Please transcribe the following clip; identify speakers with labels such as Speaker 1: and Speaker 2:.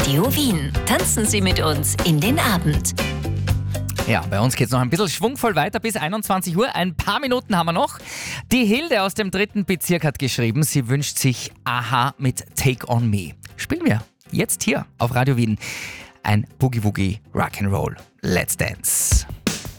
Speaker 1: Radio Wien. Tanzen Sie mit uns in den Abend.
Speaker 2: Ja, bei uns geht's noch ein bisschen schwungvoll weiter bis 21 Uhr. Ein paar Minuten haben wir noch. Die Hilde aus dem 3. Bezirk hat geschrieben, sie wünscht sich Aha mit Take On Me. Spielen wir jetzt hier auf Radio Wien ein Boogie Woogie Rock'n'Roll. Let's Dance.